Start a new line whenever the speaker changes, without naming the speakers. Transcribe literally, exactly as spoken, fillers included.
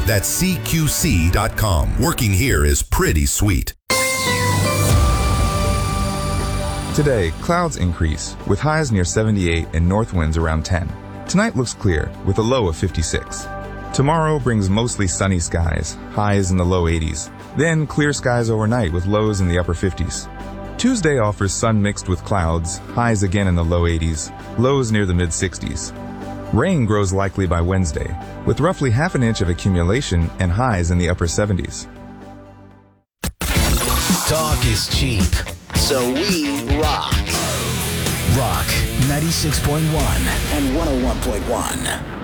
That's C Q C dot com. Working here is pretty sweet.
Today, clouds increase, with highs near seventy-eight and north winds around ten. Tonight looks clear, with a low of fifty-six. Tomorrow brings mostly sunny skies, highs in the low eighties. Then clear skies overnight with lows in the upper fifties. Tuesday offers sun mixed with clouds, highs again in the low eighties, lows near the mid sixties. Rain grows likely by Wednesday, with roughly half an inch of accumulation and highs in the upper seventies.
Talk is cheap, so we rock. Rock ninety-six point one and one oh one point one.